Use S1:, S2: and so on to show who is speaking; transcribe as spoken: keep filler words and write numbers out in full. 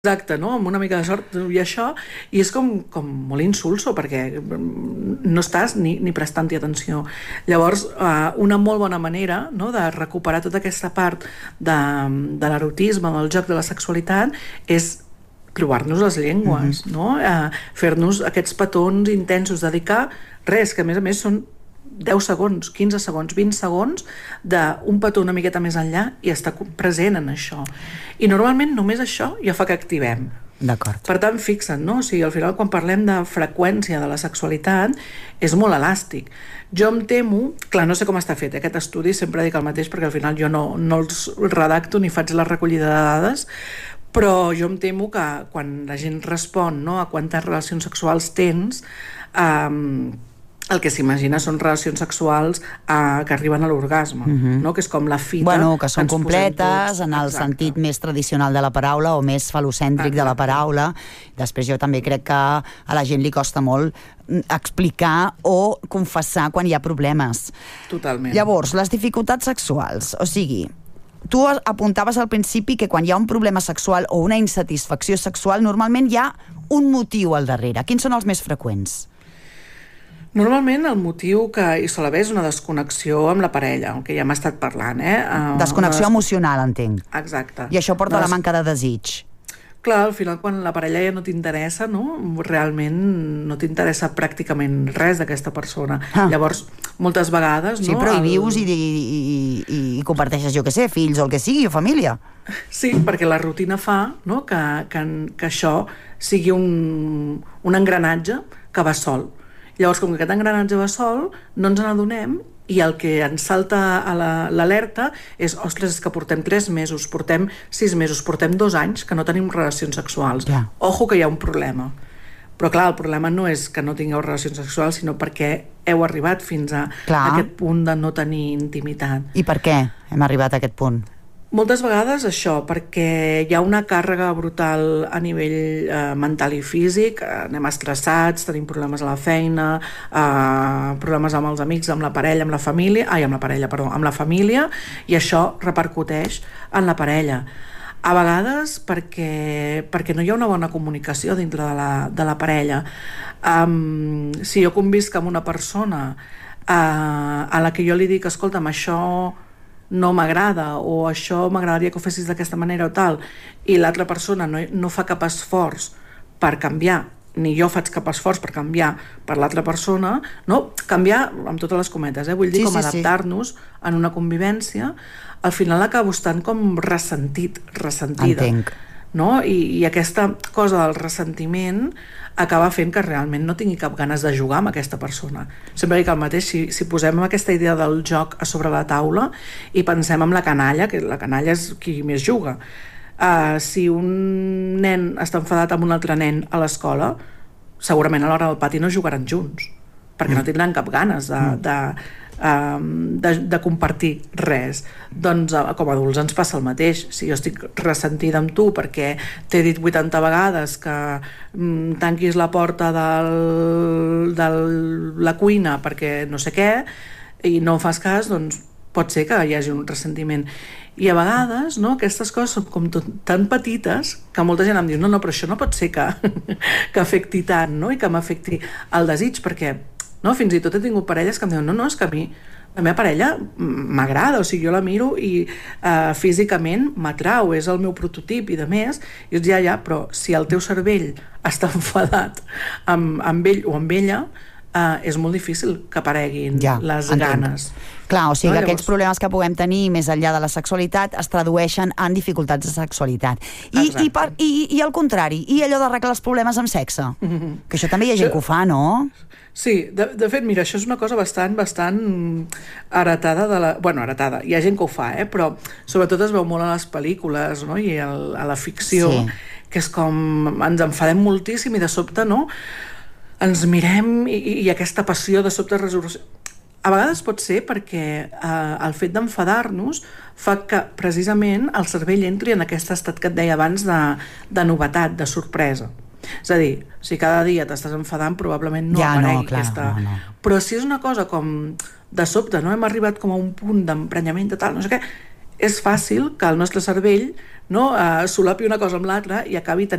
S1: Exacte, no? Amb una mica de sort i això, i és com, com molt insulso perquè no estàs ni, ni prestant-hi atenció. Llavors, eh, una molt bona manera, no?, de recuperar tota aquesta part de, de l'erotisme, del joc de la sexualitat, és trobar-nos les llengües, mm-hmm. no? Eh, fer-nos aquests petons intensos, dedicar res, que a més a més són deu segons, quinze segons, vint segons d'un petó una miqueta més enllà i estar present en això. I normalment només això ja fa que activem.
S2: D'acord.
S1: Per tant, fixa't, no? O sigui, al final, quan parlem de freqüència de la sexualitat, és molt elàstic. Jo em temo, clar, no sé com està fet, eh? Aquest estudi sempre dic el mateix perquè al final jo no, no els redacto ni faig la recollida de dades, però jo em temo que quan la gent respon, no?, a quantes relacions sexuals tens, eh, el que s'imagina són relacions sexuals eh, que arriben a l'orgasme, mm-hmm. no? Que és com la fita...
S2: Bueno, que són que completes, en el Exacte. sentit més tradicional de la paraula o més falocèntric Exacte. de la paraula. Després jo també crec que a la gent li costa molt explicar o confessar quan hi ha problemes.
S1: Totalment.
S2: Llavors, les dificultats sexuals, o sigui... Tu apuntaves al principi que quan hi ha un problema sexual o una insatisfacció sexual, normalment hi ha un motiu al darrere. Quins són els més freqüents?
S1: Normalment el motiu que hi sol haver és una desconnexió amb la parella, el que ja hem estat parlant, eh?
S2: Desconnexió des... emocional, entenc.
S1: Exacte.
S2: I això porta
S1: des...
S2: a la manca de desig.
S1: Clar, al final quan la parella ja no t'interessa, no? Realment no t'interessa pràcticament res d'aquesta persona. Ah. Llavors, moltes vegades...
S2: Sí,
S1: no?
S2: però hi
S1: el...
S2: vius i, i, i, i comparteixes, jo què sé, fills o el que sigui, o família.
S1: Sí, perquè la rutina fa, no?, que, que, que això sigui un, un engranatge que va sol. Llavors, com que aquest engranatge va sol, no ens n'adonem i el que ens salta a l'alerta és, ostres, és que portem tres mesos, portem sis mesos, portem dos anys que no tenim relacions sexuals.
S2: Ja.
S1: Ojo que hi ha un problema. Però clar, el problema no és que no tingueu relacions sexuals, sinó perquè heu arribat fins a clar. aquest punt de no tenir intimitat.
S2: I per què hem arribat a aquest punt?
S1: Moltes vegades això, perquè hi ha una càrrega brutal a nivell eh, mental i físic, anem estressats, tenim problemes a la feina, eh, problemes amb els amics, amb la parella, amb la família, ai, amb la parella, perdó, amb la família, i això repercuteix en la parella. A vegades perquè, perquè no hi ha una bona comunicació dintre de la, de la parella. Um, si jo convisc amb una persona uh, a la que jo li dic, escolta'm, això no m'agrada, o això m'agradaria que ho fessis d'aquesta manera o tal, i l'altra persona no, no fa cap esforç per canviar, ni jo faig cap esforç per canviar per l'altra persona, no? Canviar amb totes les cometes, eh? Vull dir, sí, com sí, adaptar-nos sí. en una convivència, al final acabo estant com ressentit, ressentida.
S2: Entenc.
S1: No? I, i aquesta cosa del ressentiment acaba fent que realment no tingui cap ganes de jugar amb aquesta persona. Sempre dic el mateix, si, si posem aquesta idea del joc a sobre la taula i pensem en la canalla, que la canalla és qui més juga, uh, si un nen està enfadat amb un altre nen a l'escola, segurament a l'hora del pati no jugaran junts, perquè mm. no tindran cap ganes de... Mm. de De, de compartir res. Doncs com a adults ens passa el mateix. Si jo estic ressentida amb tu perquè t'he dit vuitanta vegades que mm, tanquis la porta del, de la cuina perquè no sé què i no em fas cas, doncs pot ser que hi hagi un ressentiment. I a vegades, no, aquestes coses són com tot, tan petites que molta gent em diu, no, no, però això no pot ser que, que afecti tant, no? I que m'afecti el desig, perquè no, fins i tot he tingut parelles que em diuen, no, no, és que a mi la meva parella m'agrada, o sigui, jo la miro i uh, físicament m'atrau, és el meu prototip i de més, i dius, ja, ja, però si el teu cervell està enfadat amb, amb ell o amb ella, uh, és molt difícil que apareguin ja, les entenc. ganes.
S2: Clar, o sigui,
S1: no,
S2: que
S1: llavors...
S2: aquests problemes que puguem tenir més enllà de la sexualitat es tradueixen en dificultats de sexualitat. I, i, per, i, i al contrari, i allò d'arreglar els problemes amb sexe? Mm-hmm. Que això també hi ha gent que ho fa, no?
S1: Sí, de, de fet, mira, això és una cosa bastant, bastant heretada de la... Bueno, heretada, hi ha gent que ho fa, eh? Però sobretot es veu molt a les pel·lícules, no? I el, a la ficció, sí. Que és com... Ens enfadem moltíssim i de sobte, no? Ens mirem i, i aquesta passió de sobte resolució... A vegades pot ser perquè eh, el fet d'enfadar-nos fa que precisament el cervell entri en aquest estat que et deia abans de, de novetat, de sorpresa. És a dir, si cada dia t'estàs enfadant probablement no
S2: ja,
S1: aparegui
S2: no, clar,
S1: aquesta...
S2: No, no.
S1: Però si és una cosa com de sobte, no hem arribat com a un punt d'emprenyament de tal, no sé què, és fàcil que el nostre cervell no, uh, solapi una cosa amb l'altra i acabi tenint